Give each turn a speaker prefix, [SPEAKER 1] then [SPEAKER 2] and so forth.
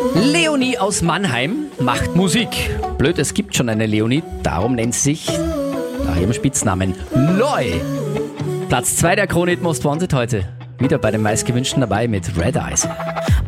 [SPEAKER 1] Leonie aus Mannheim macht Musik. Blöd, es gibt schon eine Leonie, darum nennt sie sich nach ihrem Spitznamen Loi. Platz 2 der Krone-Hit Most Wanted heute. Wieder bei den meistgewünschten dabei mit Red Eyes.